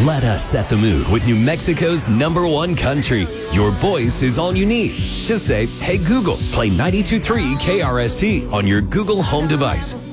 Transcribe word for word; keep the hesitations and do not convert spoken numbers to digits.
Let us set the mood with New Mexico's number one country. Your voice is all you need. Just say, hey Google, play ninety-two point three K R S T on your Google Home device.